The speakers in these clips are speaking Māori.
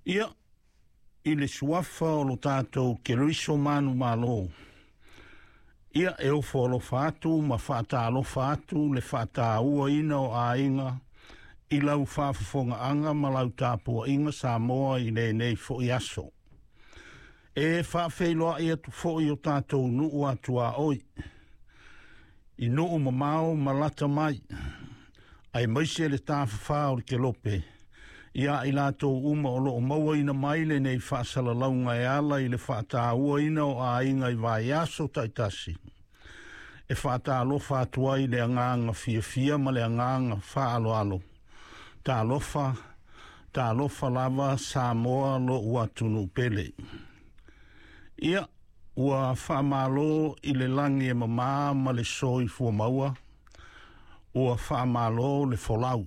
Ia, i le suafa o lo tātou ke riso manu malo. Ia e o folo fatu, ma fata alo fatu, le fata ua ina o a inga, i lau whaafafonga anga, ma lau tāpua inga sa moa i le nei fo i aso. E whaafeiloa ia tu fo i o tātou nuu atua oi. I nuu mamao malata mai, ai maise le tāwhawha o ke lope. Ia i lātou uma o loo maua ina maile nei whaasala launga e ala i le whaata ua ina o a inga i vai aso taitasi. E whaata alo whaatua i le anganga fia ma le anganga whaalo alo. Tā lofa lava Samoa lo ua tunu pele. Ia ua whaamalo i le langi e mama ma le soi fua maua. Ua whaamalo le folau.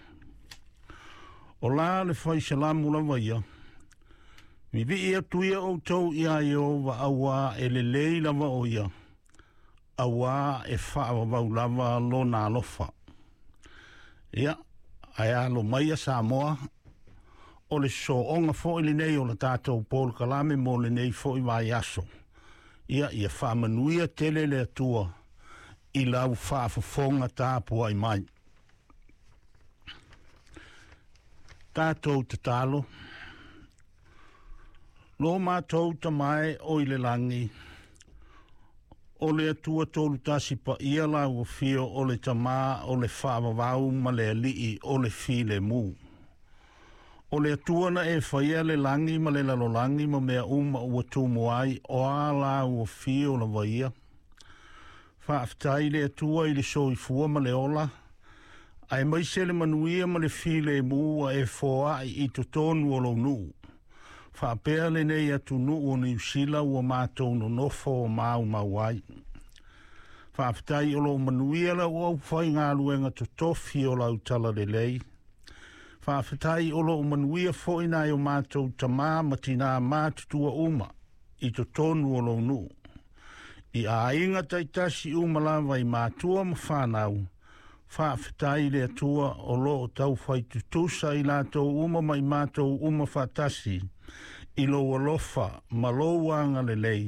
O la le whai salamu la waia. Mi vi ia tuia o tau ia i o wa awa e le lei lava o ia. Awa e wha wau lava lo nā lofa. Ia, ai alo maia Samoa. O le so onga fo ili nei o le tātou Paul Kalame mo le nei fo i vai aso. Ia wha manuia tele le atua. I lau wha fafonga tāpua i mai. Tātou te talo. Lo mātou ta mai o i le langi. O le atua tolu tasi pa ia la ua fio o le tamā o le whaavavau ma le alii o le fi le mū. O le atua na e whaia le langi ma le lalolangi ma mea uma ua tūmu ai o a la ua fio la waia. Whaaftai le atua i le soifua ma le ola. Ai mai se le manuia ma le file mua e foa i to tonu o lo nu. Whapea le nei atu nu o ni usila ua mātou no nofo o mau mawai. Whaafitai o lo manuia la ua uwhai ngā luenga to tofi o lau tala le lei. Whaafitai o lo manuia fo inai o mātou tamā matina mātutua uma i to tonu o lo nu. I a inga taitasi uma lava i mātua ma whanau. Whaafitai le atua o lo o tau whaitutusa i lātou uma mai mātou uma whatasi i lo alofa ma lo wanga le lei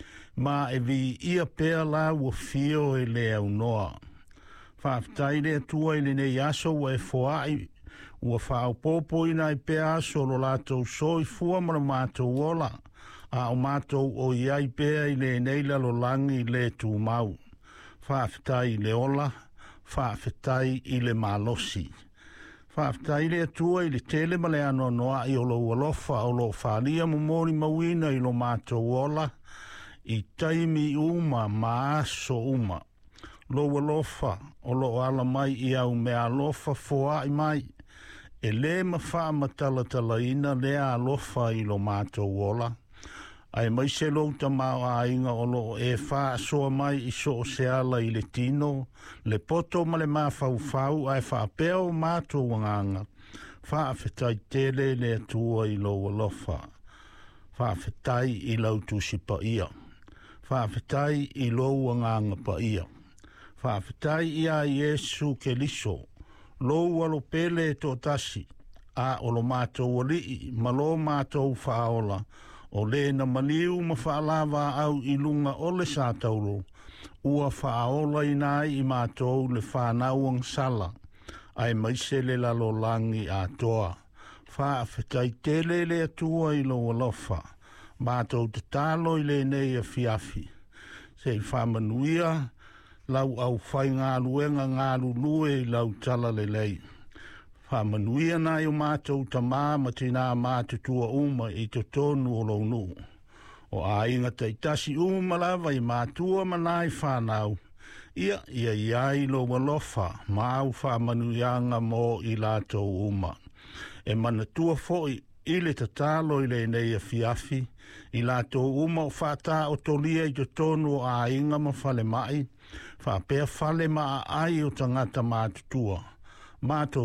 ma e vi ia pēr la ua fio e le au noa. Whaafitai le atua i le nei aso wa e foai ua whaopopo ina i pēr aso lo lātou soi fua mara mātou ola a o mātou o iai pēr i le nei lalo langi le tū mau. Whaafitai le ola whaafetai i le malosi. Whaafetai le atua i le tele ma le ano noa i o lo alofa o lo whaalia momori mawina i lo mātou ola i taimi uma ma aso uma. Lo alofa o lo ala mai i au me alofa foa i mai. E le ma wha matalatala ina le alofa i lo mātou ola. Ai mai se lo tamau a inga o lo e wha soa mai i so o se ala i le tino, le poto ma le mawhau ai wha peo mātou wanganga, wha awhetai tele le atua i lo alofa, wha awhetai i lau tusi pa ia, wha awhetai i lo wanganga pa ia, wha awhetai ia Yesu ke liso, lo walo pele to tasi, a o lo mātou wali, ma lo mātou whaola, o le na maliu ma whaalava au i lunga o le sātauro, ua whaola i nai i mātou le whanauang sala, ai maise le lalo langi a toa. Whaafetai tele le atua i lo alofa, mātou te talo i le nei a fiafi. Se i whamanuia, lau au whai ngā luenga ngā lulue i lau tala le lei. Whamanuia na i o mātou tamā matina mātutua uma i to tonu o lo nu. O a inga taitasi uma lava i mātua manai whanau. Ia i lo walofa, mau whamanuianga mo i lātou uma. E manatua foi i le tatalo i le nei a fiafi, i lātou uma o whata o tolia i to tonu o a inga ma whale mai, whapea whale maa ai o tangata mātutua. Mātou